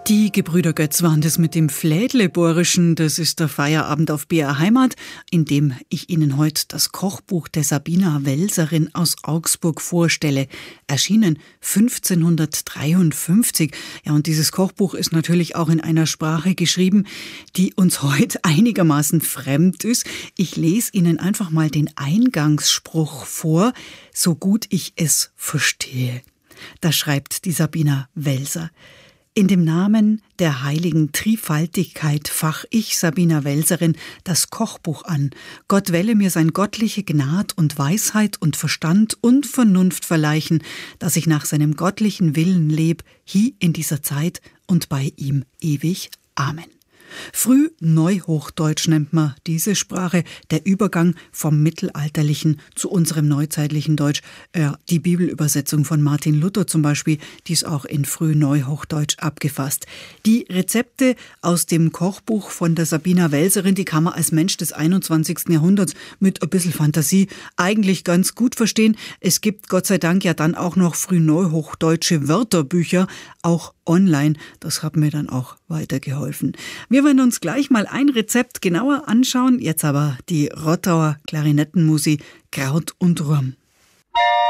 Die Gebrüder Götz waren das mit dem Flädleborischen. Das ist der Feierabend auf BR Heimat, in dem ich Ihnen heute das Kochbuch der Sabina Welserin aus Augsburg vorstelle. Erschienen 1553. Ja, und dieses Kochbuch ist natürlich auch in einer Sprache geschrieben, die uns heute einigermaßen fremd ist. Ich lese Ihnen einfach mal den Eingangsspruch vor, so gut ich es verstehe. Da schreibt die Sabina Welser: In dem Namen der heiligen Dreifaltigkeit fach ich, Sabina Welserin, das Kochbuch an. Gott welle mir sein gottliche Gnad und Weisheit und Verstand und Vernunft verleichen, dass ich nach seinem gottlichen Willen leb, hie in dieser Zeit und bei ihm ewig. Amen. Frühneuhochdeutsch nennt man diese Sprache, der Übergang vom mittelalterlichen zu unserem neuzeitlichen Deutsch. Die Bibelübersetzung von Martin Luther zum Beispiel, die ist auch in Frühneuhochdeutsch abgefasst. Die Rezepte aus dem Kochbuch von der Sabina Welserin, die kann man als Mensch des 21. Jahrhunderts mit ein bisschen Fantasie eigentlich ganz gut verstehen. Es gibt Gott sei Dank ja dann auch noch frühneuhochdeutsche Wörterbücher, auch online. Das hat mir dann auch weitergeholfen. Wir werden uns gleich mal ein Rezept genauer anschauen. Jetzt aber die Rottauer Klarinettenmusik Kraut und Rum.